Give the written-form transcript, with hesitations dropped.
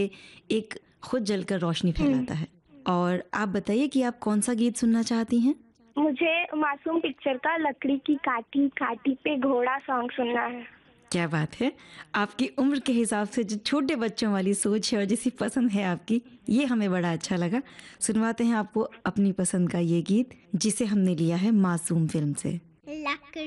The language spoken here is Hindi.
लिए एक खुद जलकर रोशनी फैलाता है। और आप बताइए कि आप कौन-सा गीत सुनना चाहती हैं? मुझे मासूम पिक्चर का लकड़ी की काठी काठी पे घोड़ा सॉन्ग सुनना है। क्या बात है! आपकी उम्र के हिसाब से जो छोटे बच्चों वाली सोच है और जैसी पसंद है आपकी, ये हमें बड़ा अच्छा लगा। सुनवाते हैं आपको अपनी पसंद का ये गीत, जिसे हमने लिया है मासूम फ़िल्म से। लकड़ी